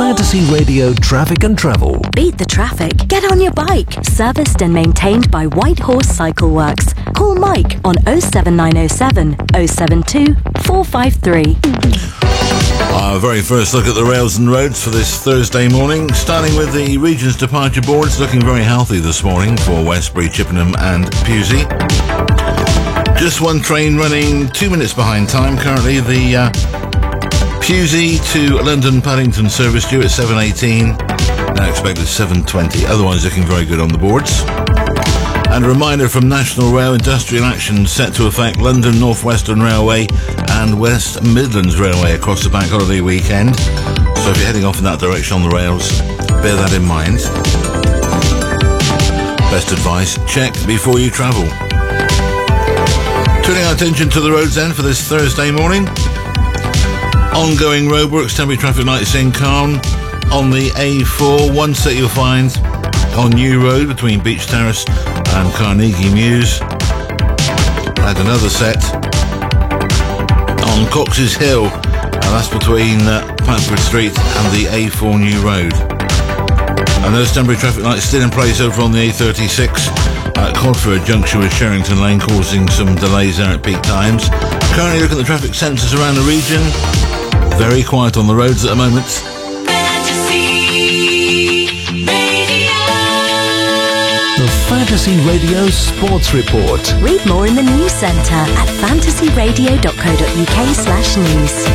Fantasy Radio Traffic and Travel. Beat the traffic. Get on your bike. Serviced and maintained by White Horse Cycle Works. Call Mike on 07907 072 453. Our very first look at the rails and roads for this Thursday morning, starting with the region's departure boards, looking very healthy this morning for Westbury, Chippenham and Pewsey. Just one train running 2 minutes behind time currently, the Pewsey to London Paddington service due at 7:18, now expected 7:20, otherwise looking very good on the boards. And a reminder from National Rail industrial action set to affect London North Western Railway and West Midlands Railway across the bank holiday weekend. So if you're heading off in that direction on the rails, bear that in mind. Best advice, check before you travel. Turning our attention to the roads then for this Thursday morning. Ongoing roadworks, temporary traffic lights staying calm. On the A4, one set you'll find on New Road between Beach Terrace and Carnegie Mews. And another set on Cox's Hill, and that's between Patford Street and the A4 New Road. And those temporary traffic lights still in place over on the A36 at Codford Junction with Sherrington Lane, causing some delays there at peak times. Currently looking at the traffic sensors around the region. Very quiet on the roads at the moment. The Fantasy Radio Sports Report. Read more in the news centre at fantasyradio.co.uk/news.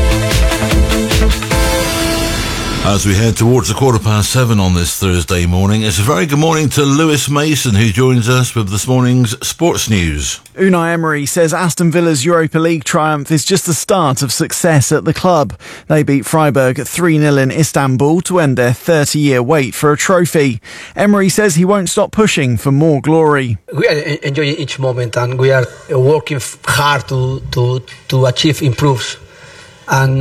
As we head towards 7:15 on this Thursday morning, it's a very good morning to Lewis Mason, who joins us with this morning's sports news. Unai Emery says Aston Villa's Europa League triumph is just the start of success at the club. They beat Freiburg 3-0 in Istanbul to end their 30-year wait for a trophy. Emery says he won't stop pushing for more glory. We are enjoying each moment, and we are working hard to achieve improves and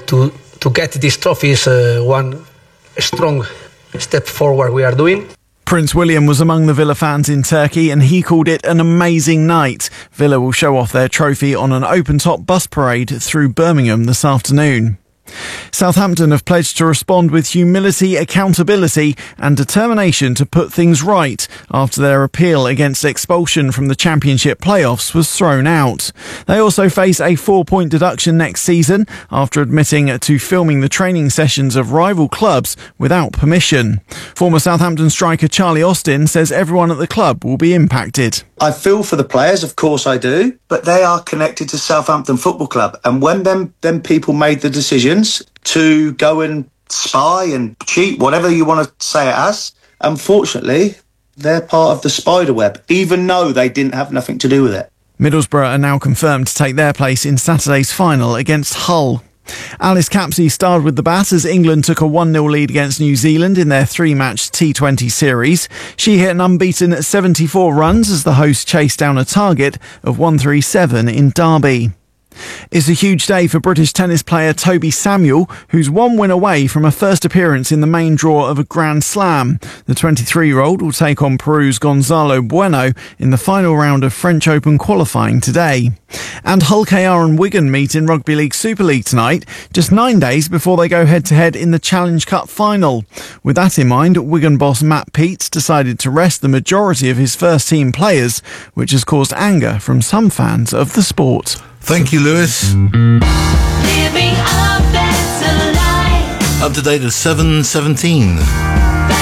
to get this trophy is one strong step forward we are doing. Prince William was among the Villa fans in Turkey and he called it an amazing night. Villa will show off their trophy on an open-top bus parade through Birmingham this afternoon. Southampton have pledged to respond with humility, accountability and determination to put things right after their appeal against expulsion from the Championship playoffs was thrown out. They also face a 4-point deduction next season after admitting to filming the training sessions of rival clubs without permission. Former Southampton striker Charlie Austin says everyone at the club will be impacted. I feel for the players, of course I do, but they are connected to Southampton Football Club. And when them people made the decisions to go and spy and cheat, whatever you want to say it as, unfortunately, they're part of the spider web, even though they didn't have nothing to do with it. Middlesbrough are now confirmed to take their place in Saturday's final against Hull. Alice Capsey starred with the bat as England took a 1-0 lead against New Zealand in their 3-match T20 series. She hit an unbeaten 74 runs as the hosts chased down a target of 137 in Derby. It's a huge day for British tennis player Toby Samuel, who's one win away from a first appearance in the main draw of a Grand Slam. The 23-year-old will take on Peru's Gonzalo Bueno in the final round of French Open qualifying today. And Hull KR and Wigan meet in Rugby League Super League tonight, just 9 days before they go head-to-head in the Challenge Cup final. With that in mind, Wigan boss Matt Peets decided to rest the majority of his first-team players, which has caused anger from some fans of the sport. Thank you, Lewis. Living a better life. Up to date at 7:17.